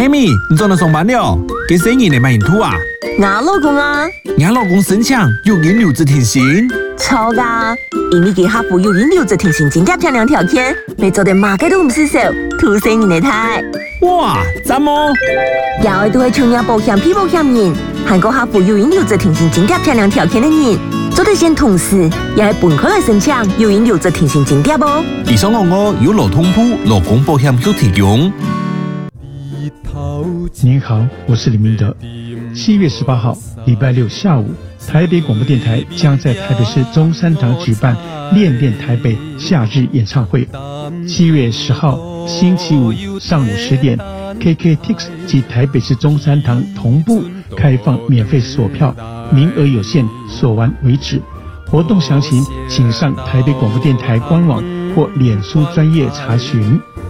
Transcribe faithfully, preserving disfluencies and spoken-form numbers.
Amy， 你做了上班了？给生意你买印图啊？ 我老公啊， 我老公申请语音留职停薪。 错噶，因为给客户语音留职停薪增加漂亮条件，你做的马个都唔失手，吐死你的太。 哇，赞哦！ 要都系创业保险、批保险人，韩国客户语音留职停薪增加漂亮条件的人，做得先同时也系本科来申请语音留职停薪增加啵。 以上我我由劳通铺劳工保险局提供。 您好，我是李明德。七月十八号，礼拜六下午，台北广播电台将在台北市中山堂举办《恋恋台北》夏日演唱会。七月十号，星期五上午十点 ，K K T X 及台北市中山堂同步开放免费索票，名额有限，索完为止。活动详情请上台北广播电台官网或脸书专页查询。